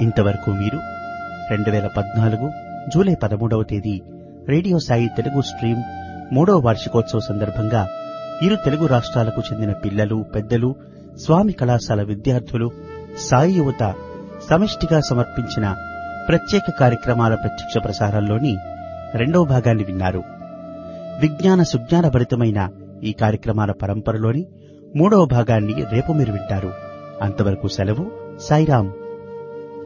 ఇంతవరకు మీరు 2014 జూలై 13వ తేదీ రేడియో సాయి తెలుగు స్ట్రీమ్ 3వ వార్షికోత్సవ సందర్భంగా ఇరు తెలుగు రాష్ట్రాలకు చెందిన పిల్లలు, పెద్దలు, స్వామి కళాశాల విద్యార్థులు, సాయి యువత సమిష్టిగా సమర్పించిన ప్రత్యేక కార్యక్రమాల ప్రత్యక్ష ప్రసారాల్లోని 2వ భాగాన్ని విన్నారు. విజ్ఞాన సుజ్ఞాన భరితమైన ఈ కార్యక్రమాల పరంపరలోని 3వ భాగాన్ని రేపు మీరు వింటారు. అంతవరకు సెలవు. సాయిరాం.